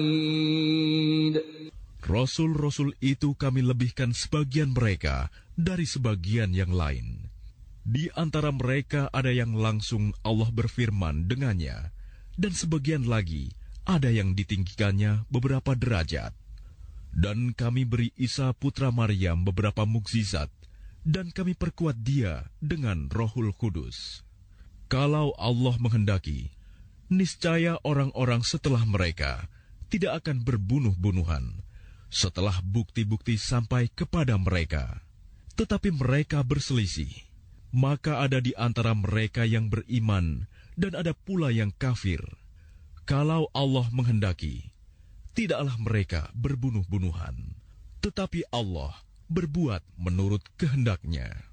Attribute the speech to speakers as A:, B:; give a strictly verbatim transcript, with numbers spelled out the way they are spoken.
A: Rasul-rasul itu kami lebihkan sebagian mereka dari sebagian yang lain. Di antara mereka ada yang langsung Allah berfirman dengannya, dan sebagian lagi ada yang ditinggikannya beberapa derajat. Dan kami beri Isa putra Maryam beberapa mukjizat, dan kami perkuat dia dengan Rohul Kudus. Kalau Allah menghendaki, niscaya orang-orang setelah mereka tidak akan berbunuh-bunuhan, setelah bukti-bukti sampai kepada mereka. Tetapi mereka berselisih, maka ada di antara mereka yang beriman, dan ada pula yang kafir. Kalau Allah menghendaki, tidaklah mereka berbunuh-bunuhan, tetapi Allah berbuat menurut kehendaknya.